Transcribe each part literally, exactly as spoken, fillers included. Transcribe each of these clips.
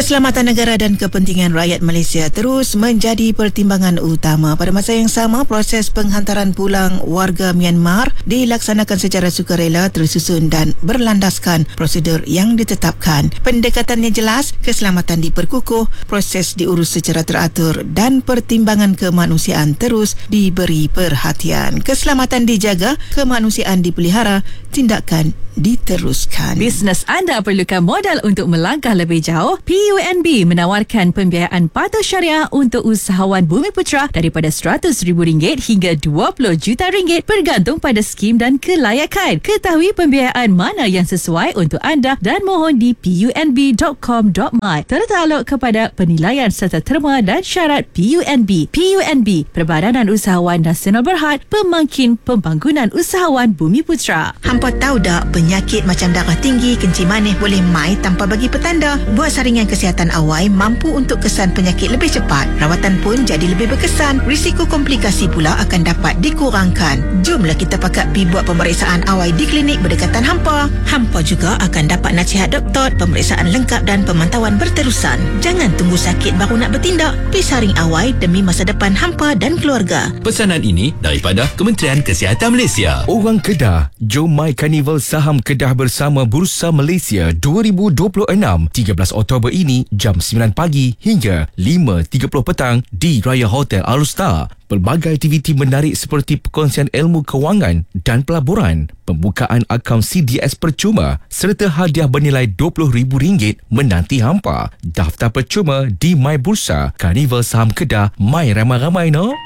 Keselamatan negara dan kepentingan rakyat Malaysia terus menjadi pertimbangan utama. Pada masa yang sama, proses penghantaran pulang warga Myanmar dilaksanakan secara sukarela, tersusun dan berlandaskan prosedur yang ditetapkan. Pendekatannya jelas, keselamatan diperkukuh, proses diurus secara teratur dan pertimbangan kemanusiaan terus diberi perhatian. Keselamatan dijaga, kemanusiaan dipelihara, tindakan diteruskan. Bisnes anda perlukan modal untuk melangkah lebih jauh? P U N B menawarkan pembiayaan patuh syariah untuk usahawan Bumiputera daripada seratus ribu ringgit hingga dua puluh juta ringgit bergantung pada skim dan kelayakan. Ketahui pembiayaan mana yang sesuai untuk anda dan mohon di p u n b dot com dot my. Tertakluk kepada penilaian serta terma dan syarat P U N B. P U N B, Perbadanan Usahawan Nasional Berhad, pemangkin pembangunan usahawan Bumiputera. Hampa tahu tak, penyakit macam darah tinggi, kencing manis boleh mai tanpa bagi petanda. Buat saringan kesihatan awal mampu untuk kesan penyakit lebih cepat. Rawatan pun jadi lebih berkesan. Risiko komplikasi pula akan dapat dikurangkan. Jomlah kita pakat pi buat pemeriksaan awal di klinik berdekatan hampa. Hampa juga akan dapat nasihat doktor, pemeriksaan lengkap dan pemantauan berterusan. Jangan tunggu sakit baru nak bertindak. Pi saring awal demi masa depan hampa dan keluarga. Pesanan ini daripada Kementerian Kesihatan Malaysia. Orang Kedah, jom mai Karnival Saham Kedah bersama Bursa Malaysia dua ribu dua puluh enam tiga belas Oktober ini jam sembilan pagi hingga lima tiga puluh petang di Raya Hotel All-Star. Pelbagai aktiviti menarik seperti perkongsian ilmu kewangan dan pelaburan, pembukaan akaun C D S percuma serta hadiah bernilai dua puluh ribu ringgit menanti hampa. Daftar percuma di My Bursa Karnival Saham Kedah. Mai ramai-ramai no.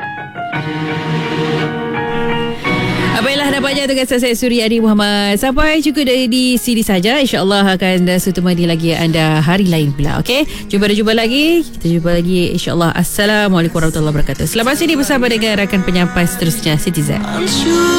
Baiklah, nampaknya tugas saya Suri Adi Muhammad. Sampai cukup dari di sini saja. InsyaAllah akan setemani lagi anda hari lain pula. Okey, jumpa dan jumpa lagi. Kita jumpa lagi insyaAllah. Assalamualaikum warahmatullahi wabarakatuh. Selamat sini bersama dengan rakan penyampai seterusnya Citizen.